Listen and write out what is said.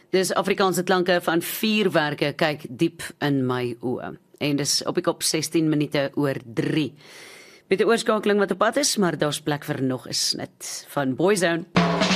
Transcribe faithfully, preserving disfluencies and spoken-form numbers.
Dis Afrikaanse klanke van vuurwerke, kyk diep in my oë. En dis op die kop sestien minute oor drie. Met die oorskakeling wat op pad is, maar daar's plek vir nog 'n snit van Boyzone.